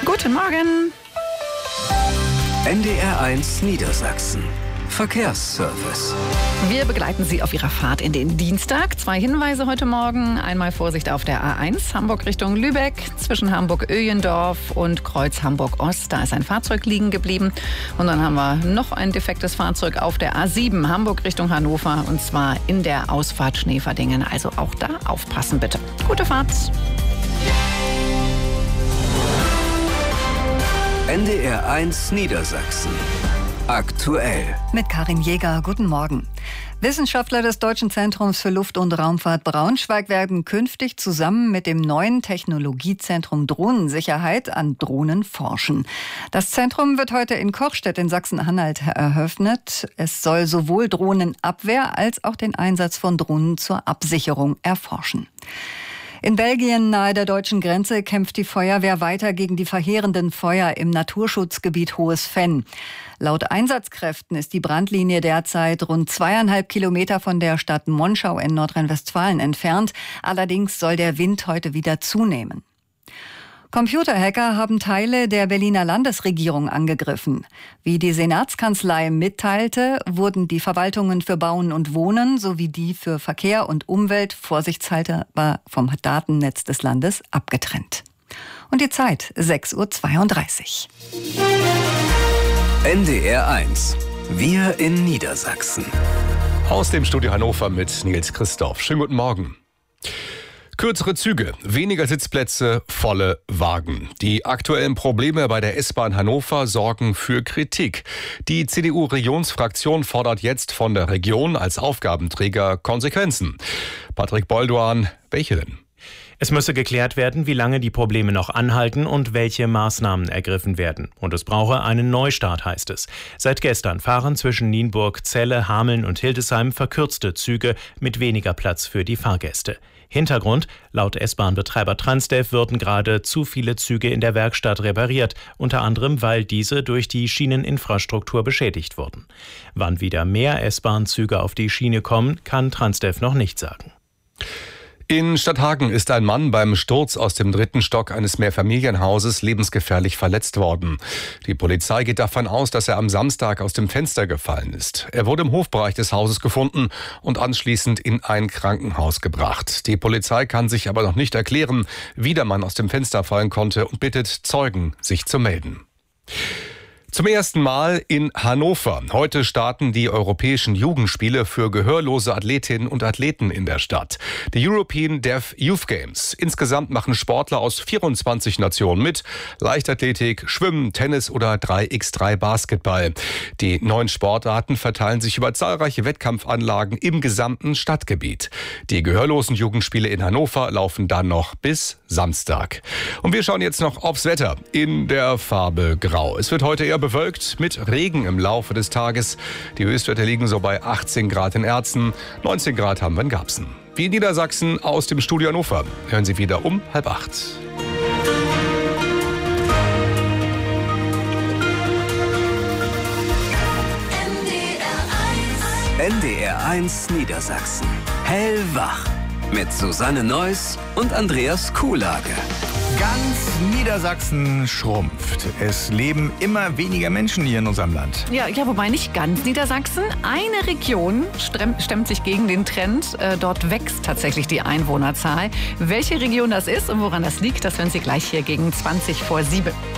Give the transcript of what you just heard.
Guten Morgen. NDR1 Niedersachsen. Verkehrsservice. Wir begleiten Sie auf Ihrer Fahrt in den Dienstag. 2 Hinweise heute Morgen. Einmal Vorsicht auf der A1 Hamburg Richtung Lübeck. Zwischen Hamburg-Öhlendorf und Kreuz Hamburg-Ost. Da ist ein Fahrzeug liegen geblieben. Und dann haben wir noch ein defektes Fahrzeug auf der A7 Hamburg Richtung Hannover. Und zwar in der Ausfahrt Schneeverdingen. Also auch da aufpassen bitte. Gute Fahrt. NDR1 Niedersachsen. Aktuell. Mit Karin Jäger, guten Morgen. Wissenschaftler des Deutschen Zentrums für Luft- und Raumfahrt Braunschweig werden künftig zusammen mit dem neuen Technologiezentrum Drohnensicherheit an Drohnen forschen. Das Zentrum wird heute in Kochstedt in Sachsen-Anhalt eröffnet. Es soll sowohl Drohnenabwehr als auch den Einsatz von Drohnen zur Absicherung erforschen. In Belgien nahe der deutschen Grenze kämpft die Feuerwehr weiter gegen die verheerenden Feuer im Naturschutzgebiet Hohes Venn. Laut Einsatzkräften ist die Brandlinie derzeit rund 2,5 Kilometer von der Stadt Monschau in Nordrhein-Westfalen entfernt. Allerdings soll der Wind heute wieder zunehmen. Computerhacker haben Teile der Berliner Landesregierung angegriffen. Wie die Senatskanzlei mitteilte, wurden die Verwaltungen für Bauen und Wohnen sowie die für Verkehr und Umwelt vorsichtshalber vom Datennetz des Landes abgetrennt. Und die Zeit 6:32 Uhr. NDR1. Wir in Niedersachsen. Aus dem Studio Hannover mit Nils Christoph. Schönen guten Morgen. Kürzere Züge, weniger Sitzplätze, volle Wagen. Die aktuellen Probleme bei der S-Bahn Hannover sorgen für Kritik. Die CDU-Regionsfraktion fordert jetzt von der Region als Aufgabenträger Konsequenzen. Patrick Bolduan, welche denn? Es müsse geklärt werden, wie lange die Probleme noch anhalten und welche Maßnahmen ergriffen werden. Und es brauche einen Neustart, heißt es. Seit gestern fahren zwischen Nienburg, Celle, Hameln und Hildesheim verkürzte Züge mit weniger Platz für die Fahrgäste. Hintergrund: Laut S-Bahn-Betreiber Transdev würden gerade zu viele Züge in der Werkstatt repariert, unter anderem, weil diese durch die Schieneninfrastruktur beschädigt wurden. Wann wieder mehr S-Bahn-Züge auf die Schiene kommen, kann Transdev noch nicht sagen. In Stadthagen ist ein Mann beim Sturz aus dem 3. Stock eines Mehrfamilienhauses lebensgefährlich verletzt worden. Die Polizei geht davon aus, dass er am Samstag aus dem Fenster gefallen ist. Er wurde im Hofbereich des Hauses gefunden und anschließend in ein Krankenhaus gebracht. Die Polizei kann sich aber noch nicht erklären, wie der Mann aus dem Fenster fallen konnte und bittet Zeugen, sich zu melden. Zum ersten Mal in Hannover. Heute starten die Europäischen Jugendspiele für gehörlose Athletinnen und Athleten in der Stadt. Die European Deaf Youth Games. Insgesamt machen Sportler aus 24 Nationen mit. Leichtathletik, Schwimmen, Tennis oder 3x3 Basketball. Die 9 Sportarten verteilen sich über zahlreiche Wettkampfanlagen im gesamten Stadtgebiet. Die gehörlosen Jugendspiele in Hannover laufen dann noch bis Samstag. Und wir schauen jetzt noch aufs Wetter in der Farbe Grau. Es wird heute eher bewölkt mit Regen im Laufe des Tages. Die Höchstwerte liegen so bei 18 Grad in Erzen, 19 Grad haben wir in Garbsen. Wie in Niedersachsen aus dem Studio Hannover. Hören Sie wieder um 7:30. NDR1 Niedersachsen. Hellwach. Mit Susanne Neuss und Andreas Kuhlage. Ganz Niedersachsen schrumpft. Es leben immer weniger Menschen hier in unserem Land. Ja, wobei nicht ganz Niedersachsen. Eine Region stemmt sich gegen den Trend. Dort wächst tatsächlich die Einwohnerzahl. Welche Region das ist und woran das liegt, das hören Sie gleich hier gegen 7:20.